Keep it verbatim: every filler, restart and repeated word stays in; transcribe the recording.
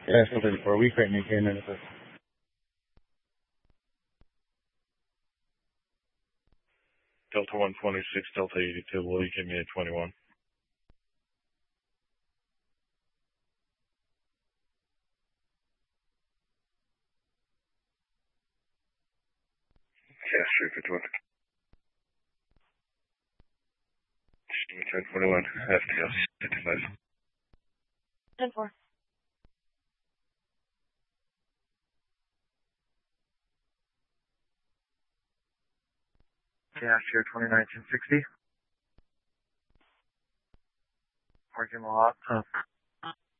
Yeah, still thirty-four. We create maintain it. Delta one twenty-six, Delta eighty-two, will you give me a twenty-one? Yeah, three fifty-one. ten twenty-one, F T L fifty-five. ten four. Gas here, twenty-nine ten sixty. Parking lot up.